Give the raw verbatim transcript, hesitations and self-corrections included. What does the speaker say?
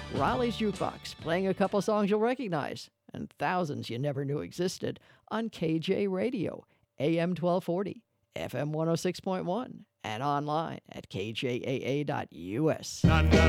Raleigh's Jukebox, playing a couple songs you'll recognize, and thousands you never knew existed, on K J Radio, A M twelve forty, F M one oh six point one, and online at K J A A dot U S. Na, na,